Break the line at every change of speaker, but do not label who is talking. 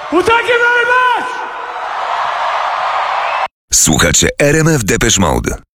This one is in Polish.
Well, thank you very much!
Słuchacie RMF Depeche Mode.